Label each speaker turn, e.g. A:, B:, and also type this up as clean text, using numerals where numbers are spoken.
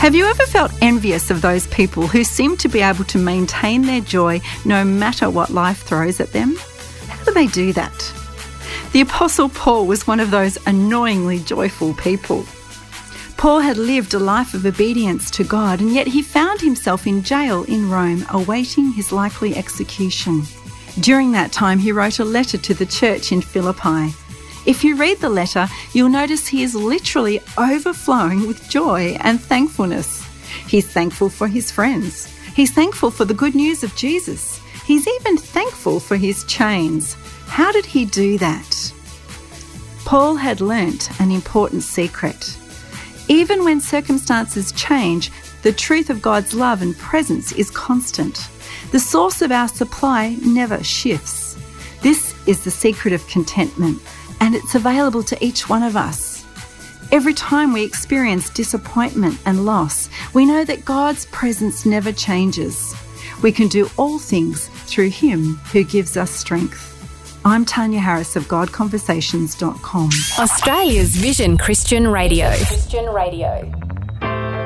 A: Have you ever felt envious of those people who seem to be able to maintain their joy no matter what life throws at them? How do they do that? The Apostle Paul was one of those annoyingly joyful people. Paul had lived a life of obedience to God, and yet he found himself in jail in Rome, awaiting his likely execution. During that time, he wrote a letter to the church in Philippi. If you read the letter, you'll notice he is literally overflowing with joy and thankfulness. He's thankful for his friends. He's thankful for the good news of Jesus. He's even thankful for his chains. How did he do that? Paul had learnt an important secret. Even when circumstances change, the truth of God's love and presence is constant. The source of our supply never shifts. This is the secret of contentment, and it's available to each one of us. Every time we experience disappointment and loss, we know that God's presence never changes. We can do all things through Him who gives us strength. I'm Tanya Harris of GodConversations.com.
B: Australia's Vision Christian Radio.